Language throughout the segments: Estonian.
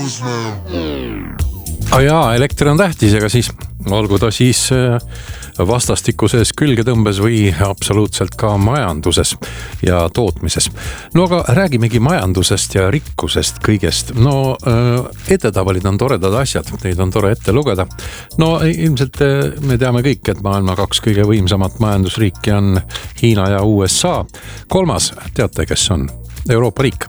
Jaa, elekter on tähtis, aga siis olgu ta siis vastastikuses külgetõmbes või absoluutselt ka majanduses ja tootmises. No aga räägimegi majandusest ja rikkusest kõigest. No edetabelid on toredad asjad, neid on tore ette lugeda. No ilmselt me teame kõik, et maailma 2 kõige võimsamat majandusriiki on Hiina ja USA. 3. teate, kes on? Euroopa riik.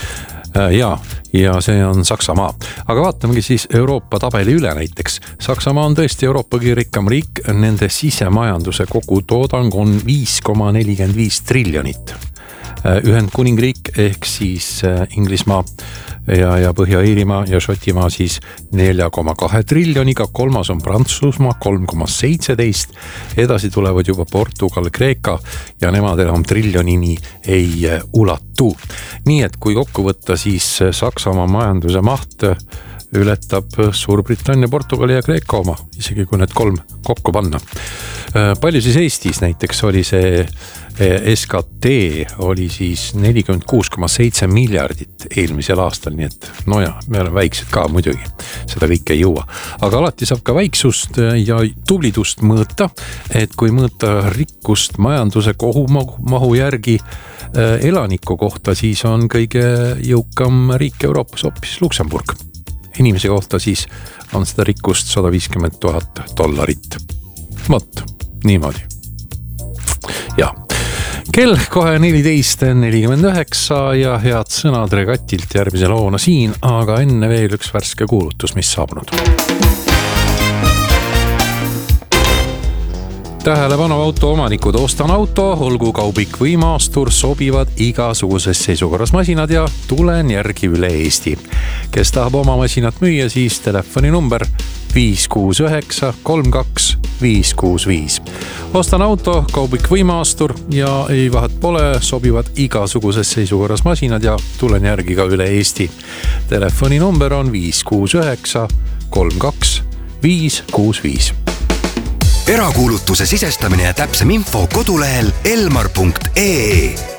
Ja see on Saksamaa. Aga vaatamegi siis Euroopa tabeli üle näiteks. Saksamaa on tõesti Euroopa kõige rikkam riik, nende sisemajanduse kogutoodang on 5,45 triljonit. Ühendkuningriik ehk siis Inglismaa ja Põhja-Iirimaa ja Šotimaa siis 4,2 triljoniga, 3. on Prantsusmaa 3,17, edasi tulevad juba Portugal, Kreeka ja nemad enam triljonini ei ulatu. Nii et kui kokku võtta, siis Saksamaa majanduse maht ületab Suurbritannia, Portugali ja Kreeka oma, isegi kui need 3 kokku panna. Palju siis Eestis näiteks oli see SKT oli siis 46,7 miljardit eelmisel aastal, nii et no ja, me oleme väiksed ka muidugi, seda kõike ei jõua. Aga alati saab ka väiksust ja tublidust mõõta, et kui mõõta rikkust majanduse kohumahu järgi elaniku kohta, siis on kõige jõukam riik Euroopas hoopis Luksemburg. Inimese kohta siis on seda rikkust $150,000. Vot, niimoodi. Ja. Kell kohe 14.49 ja head sõnad Regatilt järgmise loona siin, aga enne veel üks värske kuulutus, mis saabunud. Tähelepanu auto omanikud, ostan auto, olgu kaubik või maastur, sobivad igasuguses seisukorras masinad ja tulen järgi üle Eesti. Kes tahab oma masinat müüa, siis telefoninumber 569 32 565. Ostan auto, kaubik või maastur ja ei vahet pole, sobivad igasuguses seisukorras masinad ja tulen järgi ka üle Eesti. Telefoninumber on 569 32 565. Erakuulutuse sisestamine ja täpsem info kodulehel elmar.ee.